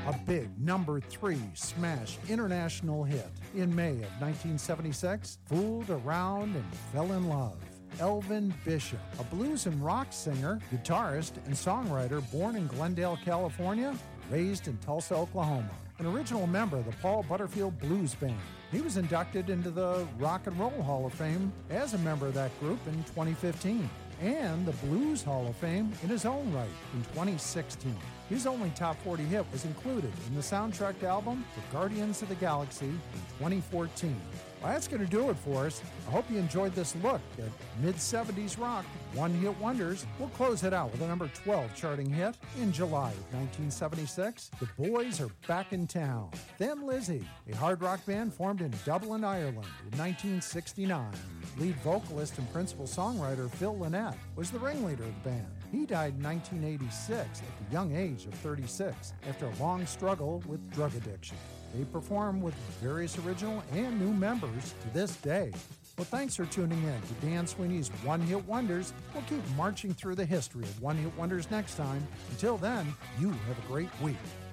a big #3 smash international hit. In May of 1976, Fooled Around and Fell in Love. Elvin Bishop, a blues and rock singer, guitarist, and songwriter born in Glendale, California, raised in Tulsa, Oklahoma. An original member of the Paul Butterfield Blues Band. He was inducted into the Rock and Roll Hall of Fame as a member of that group in 2015, and the Blues Hall of Fame in his own right in 2016. His only top 40 hit was included in the soundtrack album The Guardians of the Galaxy in 2014. Well, that's going to do it for us. I hope you enjoyed this look at mid-70s rock, one-hit wonders. We'll close it out with a number 12 charting hit in July of 1976. The Boys Are Back in Town. Thin Lizzy, a hard rock band formed in Dublin, Ireland in 1969. Lead vocalist and principal songwriter Phil Lynott was the ringleader of the band. He died in 1986 at the young age of 36 after a long struggle with drug addiction. They perform with various original and new members to this day. Well, thanks for tuning in to Dan Sweeney's One Hit Wonders. We'll keep marching through the history of One Hit Wonders next time. Until then, you have a great week.